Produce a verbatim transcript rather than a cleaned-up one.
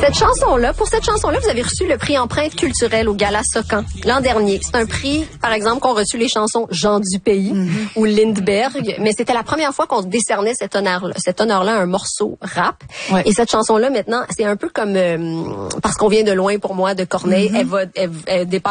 Cette chanson-là, pour cette chanson-là, vous avez reçu le prix Empreinte culturelle au Gala Socan l'an dernier. C'est un prix, par exemple, qu'ont reçu les chansons Jean du Pays mm-hmm. ou Lindbergh, mais c'était la première fois qu'on décernait cet honneur-là, cet honneur-là à un morceau rap. Ouais. Et cette chanson-là, maintenant, c'est un peu comme, euh, parce qu'on vient de loin pour moi, de Corneille, mm-hmm. elle va, elle, elle dépasse